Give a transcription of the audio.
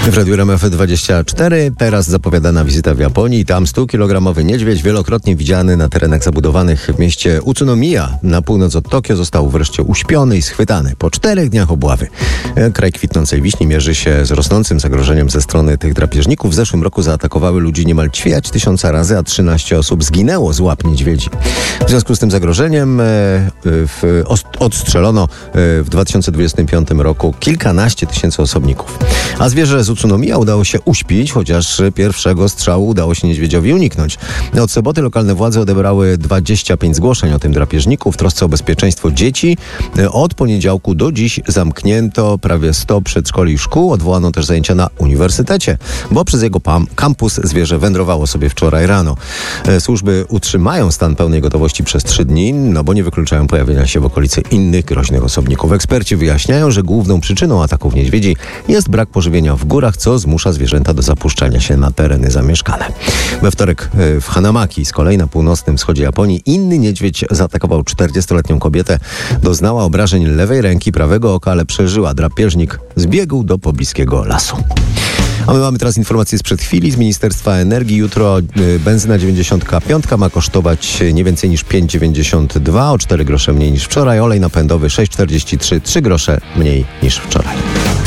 W Radiu RMF24 teraz zapowiadana wizyta w Japonii. Tam 100-kilogramowy niedźwiedź, wielokrotnie widziany na terenach zabudowanych w mieście Utsunomiya na północ od Tokio, został wreszcie uśpiony i schwytany po 4 dniach obławy. Kraj kwitnącej wiśni mierzy się z rosnącym zagrożeniem ze strony tych drapieżników. W zeszłym roku zaatakowały ludzi niemal 200 razy, a 13 osób zginęło z łap niedźwiedzi. W związku z tym zagrożeniem odstrzelono w 2025 roku kilkanaście tysięcy osobników. A zwierzę z Utsunomiya udało się uśpić, chociaż pierwszego strzału udało się niedźwiedziowi uniknąć. Od soboty lokalne władze odebrały 25 zgłoszeń o tym drapieżniku w trosce o bezpieczeństwo dzieci. Od poniedziałku do dziś zamknięto prawie 100 przedszkoli i szkół. Odwołano też zajęcia na uniwersytecie, bo przez jego kampus zwierzę wędrowało sobie wczoraj rano. Służby utrzymają stan pełnej gotowości przez 3 dni, bo nie wykluczają pojawienia się w okolicy innych groźnych osobników. Eksperci wyjaśniają, że główną przyczyną ataków niedźwiedzi jest brak pożywienia w górach, co zmusza zwierzęta do zapuszczania się na tereny zamieszkane. We wtorek w Hanamaki, z kolei na północnym wschodzie Japonii, inny niedźwiedź zaatakował 40-letnią kobietę. Doznała obrażeń lewej ręki, prawego oka, ale przeżyła. Drapieżnik zbiegł do pobliskiego lasu. A my mamy teraz informację sprzed chwili z Ministerstwa Energii. Jutro benzyna 95 ma kosztować nie więcej niż 5,92, o 4 grosze mniej niż wczoraj. Olej napędowy 6,43, 3 grosze mniej niż wczoraj.